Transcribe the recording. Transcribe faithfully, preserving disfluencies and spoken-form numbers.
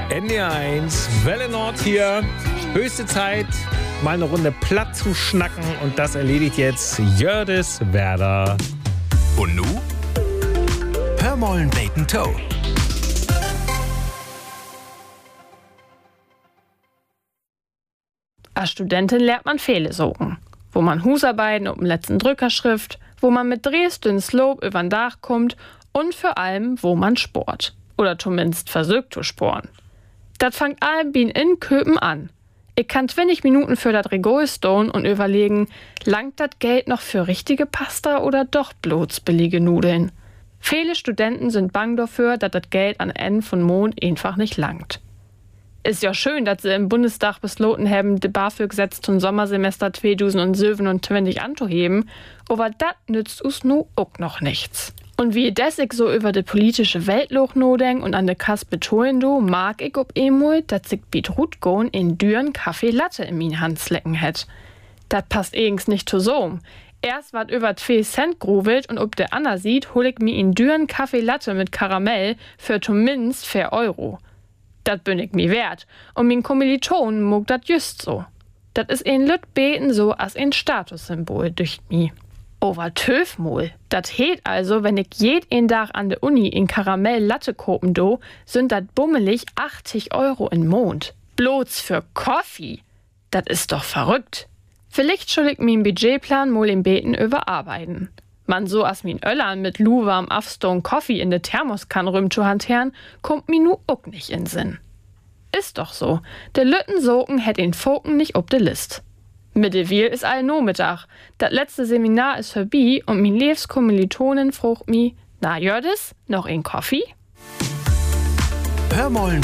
N D R eins, Welle Nord hier. Höchste Zeit, mal eine Runde platt zu schnacken. Und das erledigt jetzt Jördis Werder. Und nu? Hör mollen Bacon Toe. Als Studentin lernt man viele Sogen. Wo man Husarbeiten um den letzten Drückerschrift, wo man mit Dresden Slope übern Dach kommt und vor allem, wo man sport. Oder zumindest versucht zu sporen. Das fängt allem wie in Köpen an. Ich kann zwanzig Minuten für das Regal stehen und überlegen, langt das Geld noch für richtige Pasta oder doch bloß billige Nudeln? Viele Studenten sind bang dafür, dass das Geld an Ende von Mond einfach nicht langt. Ist ja schön, dass sie im Bundestag beschlossen haben, die BAföG-Gesetz zum Sommersemester zweitausendsiebenundzwanzig anzuheben, aber das nützt uns nu auch noch nichts. Und wie des ich so über die politische Weltloch nodenk und an de Kass betonen do, mag ich ob emol, dass ich biet Rutgon in düren Kaffee Latte in min Hand slecken hätt. Das passt eigens nicht zu so. Erst wat über zwei Cent gruvelt und ob der Anna sieht, hol ich mir in düren Kaffee Latte mit Karamell für zumindest vier Euro. Dat bin ich mir wert. Und min Kommilitonen mag dat just so. Dat is ein Lüt beten so als ein Statussymbol durch mi. Over Töfmol. Dat heet also, wenn ich jeden Tag an der Uni in Karamell Latte kopen do, sind dat bummelig achtzig Euro in Mond. Bloß für Kaffee. Dat ist doch verrückt. Vielleicht soll ich min Budgetplan mal im Beten überarbeiten. Man so as min Öllern mit luwarm Afstone Coffee in de Thermoskann rüm zu hantieren, kommt mi nu ook nicht in Sinn. Ist doch so. De Lüttensoken hätt den Foken nicht ob de List. Mittewil ist all no Mittag. Das letzte Seminar ist vorbei und min Lebenskommilitonin frucht mi, na Jördis, noch ein Kaffee? Hör mollen